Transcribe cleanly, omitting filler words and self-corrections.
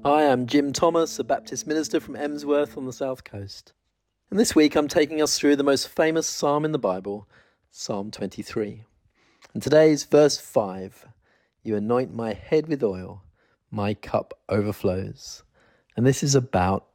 I am Jim Thomas, a Baptist minister from Emsworth on the south coast. And this week I'm taking us through the most famous psalm in the Bible, Psalm 23. And today's verse 5, "You anoint my head with oil, my cup overflows." And this is about